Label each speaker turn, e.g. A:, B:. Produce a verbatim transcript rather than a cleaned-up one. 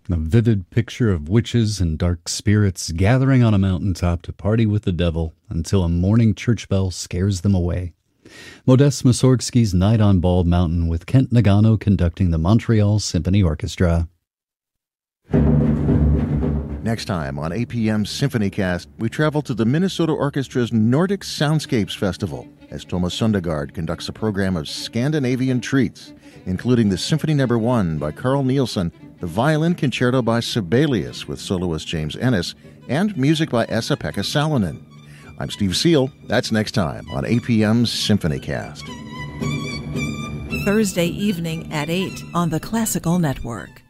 A: A vivid picture of witches and dark spirits gathering on a mountaintop to party with the devil until a morning church bell scares them away. Modest Mussorgsky's Night on Bald Mountain with Kent Nagano conducting the Montreal Symphony Orchestra.
B: Next time on A P M's SymphonyCast, we travel to the Minnesota Orchestra's Nordic Soundscapes Festival as Thomas Sundegard conducts a program of Scandinavian treats, including the Symphony Number One by Carl Nielsen, the Violin Concerto by Sibelius with soloist James Ennis, and music by Esa-Pekka Salonen. I'm Steve Seal. That's next time on A P M's SymphonyCast.
C: Thursday evening at eight on the Classical Network.